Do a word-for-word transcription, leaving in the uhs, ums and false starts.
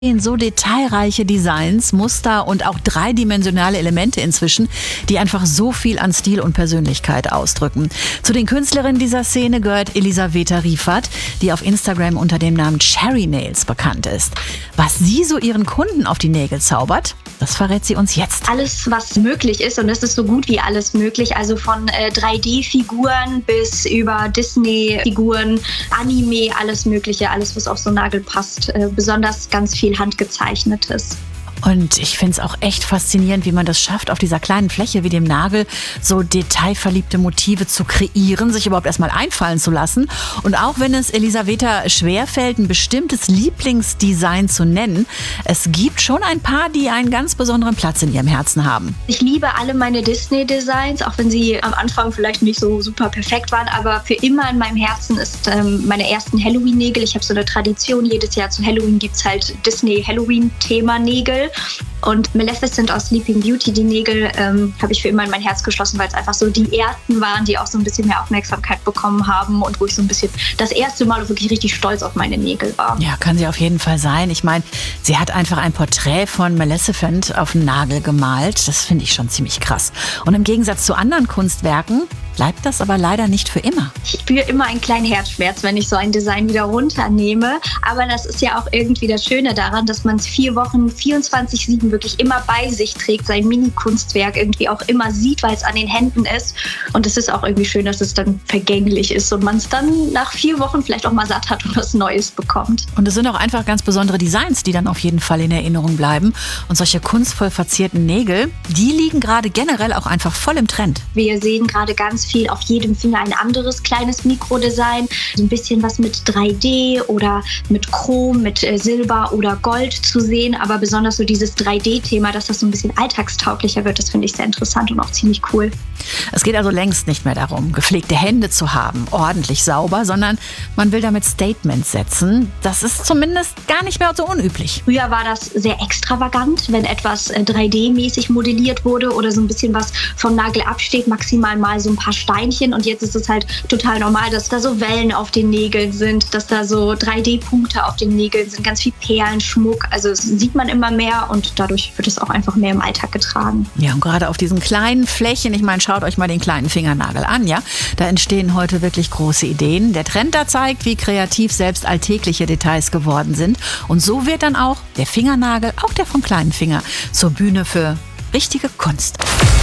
So detailreiche Designs, Muster und auch dreidimensionale Elemente inzwischen, die einfach so viel an Stil und Persönlichkeit ausdrücken. Zu den Künstlerinnen dieser Szene gehört Elisaveta Riefert, die auf Instagram unter dem Namen Cherry Nails bekannt ist. Was sie so ihren Kunden auf die Nägel zaubert, das verrät sie uns jetzt. Alles, was möglich ist, und es ist so gut wie alles möglich, also von äh, drei D-Figuren bis über Disney-Figuren, Anime, alles Mögliche, alles, was auf so einen Nagel passt. Äh, besonders ganz viel handgezeichnetes. Und ich finde es auch echt faszinierend, wie man das schafft, auf dieser kleinen Fläche wie dem Nagel so detailverliebte Motive zu kreieren, sich überhaupt erstmal einfallen zu lassen. Und auch wenn es Elisaveta schwerfällt, ein bestimmtes Lieblingsdesign zu nennen, es gibt schon ein paar, die einen ganz besonderen Platz in ihrem Herzen haben. Ich liebe alle meine Disney-Designs, auch wenn sie am Anfang vielleicht nicht so super perfekt waren, aber für immer in meinem Herzen ist ähm, meine ersten Halloween-Nägel. Ich habe so eine Tradition, jedes Jahr zu Halloween gibt es halt Disney-Halloween-Thema-Nägel. Und Maleficent aus Sleeping Beauty, die Nägel, ähm, habe ich für immer in mein Herz geschlossen, weil es einfach so die ersten waren, die auch so ein bisschen mehr Aufmerksamkeit bekommen haben und wo ich so ein bisschen das erste Mal wirklich richtig stolz auf meine Nägel war. Ja, kann sie auf jeden Fall sein. Ich meine, sie hat einfach ein Porträt von Maleficent auf den Nagel gemalt. Das finde ich schon ziemlich krass. Und im Gegensatz zu anderen Kunstwerken bleibt das aber leider nicht für immer. Ich spüre immer einen kleinen Herzschmerz, wenn ich so ein Design wieder runternehme. Aber das ist ja auch irgendwie das Schöne daran, dass man es vier Wochen, vierundzwanzig sieben wirklich immer bei sich trägt, sein Mini-Kunstwerk irgendwie auch immer sieht, weil es an den Händen ist. Und es ist auch irgendwie schön, dass es dann vergänglich ist und man es dann nach vier Wochen vielleicht auch mal satt hat und was Neues bekommt. Und es sind auch einfach ganz besondere Designs, die dann auf jeden Fall in Erinnerung bleiben. Und solche kunstvoll verzierten Nägel, die liegen gerade generell auch einfach voll im Trend. Wir sehen gerade ganz viel auf jedem Finger ein anderes kleines Mikrodesign. So ein bisschen was mit drei D oder mit Chrom, mit äh, Silber oder Gold zu sehen. Aber besonders so dieses drei D-Thema, dass das so ein bisschen alltagstauglicher wird, das finde ich sehr interessant und auch ziemlich cool. Es geht also längst nicht mehr darum, gepflegte Hände zu haben, ordentlich sauber, sondern man will damit Statements setzen. Das ist zumindest gar nicht mehr so unüblich. Früher war das sehr extravagant, wenn etwas äh, drei D-mäßig modelliert wurde oder so ein bisschen was vom Nagel absteht, maximal mal so ein paar Steinchen. Und jetzt ist es halt total normal, dass da so Wellen auf den Nägeln sind, dass da so drei D-Punkte auf den Nägeln sind, ganz viel Perlenschmuck. Also das sieht man immer mehr und dadurch wird es auch einfach mehr im Alltag getragen. Ja, und gerade auf diesen kleinen Flächen, ich meine, schaut euch mal den kleinen Fingernagel an, ja, da entstehen heute wirklich große Ideen. Der Trend da zeigt, wie kreativ selbst alltägliche Details geworden sind. Und so wird dann auch der Fingernagel, auch der vom kleinen Finger, zur Bühne für richtige Kunst.